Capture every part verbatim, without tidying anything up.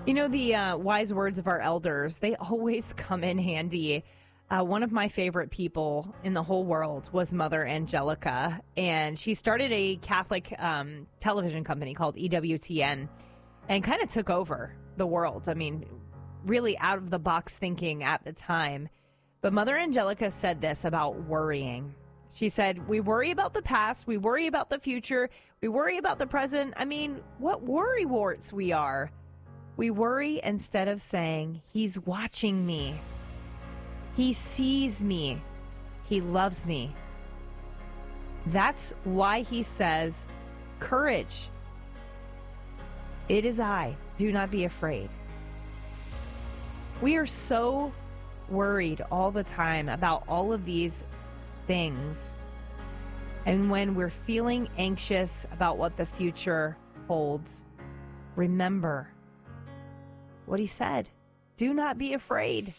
You know, the uh, wise words of our elders, they always come in handy. Uh, one of my favorite people in the whole world was Mother Angelica, and she started a Catholic um, television company called E W T N and kind of took over the world. I mean, really out of the box thinking at the time. But Mother Angelica said this about worrying. She said, we worry about the past, we worry about the future, we worry about the present. I mean, what worry warts we are. We worry instead of saying, he's watching me. He sees me. He loves me. That's why he says, courage. It is I. Do not be afraid. We are so worried all the time about all of these things. And when we're feeling anxious about what the future holds, remember what he said. Do not be afraid.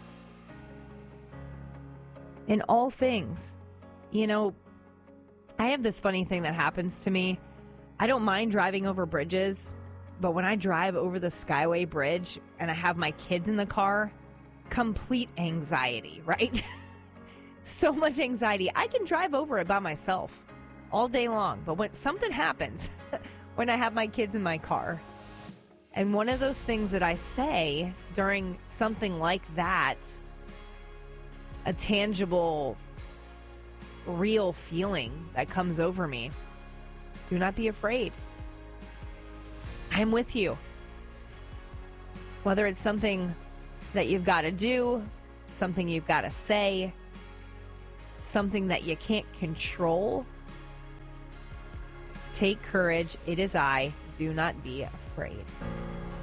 In all things, you know, I have this funny thing that happens to me. I don't mind driving over bridges, but when I drive over the Skyway Bridge and I have my kids in the car, complete anxiety, right? So much anxiety. I can drive over it by myself all day long, but when something happens, when I have my kids in my car, and one of those things that I say during something like that, a tangible, real feeling that comes over me, do not be afraid. I'm with you. Whether it's something that you've got to do, something you've got to say, something that you can't control, take courage. It is I. Do not be afraid.